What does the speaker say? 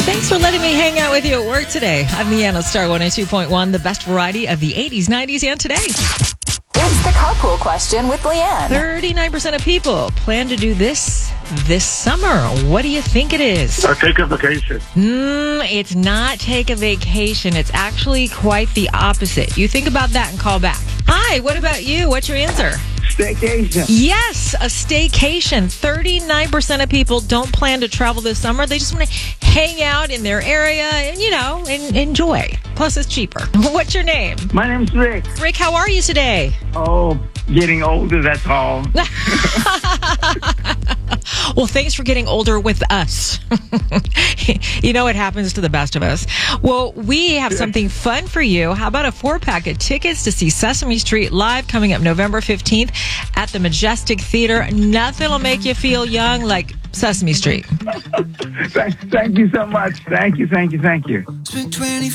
Thanks for letting me hang out with you at work today. I'm Leanna, Star 102.1, the best variety of the 80s, 90s, and today. It's the carpool question with Leanne. 39% of people plan to do this summer. What do you think it is? Take a vacation. It's not take a vacation. It's actually quite the opposite. You think about that and call back. Hi, what about you? What's your answer? Staycation. Yes, a staycation. 39% of people don't plan to travel this summer. They just want to hang out in their area and, and enjoy. Plus, it's cheaper. What's your name? My name's Rick. Rick, how are you today? Oh, getting older, that's all. Well, thanks for getting older with us. You know what happens to the best of us. Well, we have something fun for you. How about a 4-pack of tickets to see Sesame Street live coming up November 15th at the Majestic Theater? Nothing will make you feel young like Sesame Street. Thank you so much. Thank you.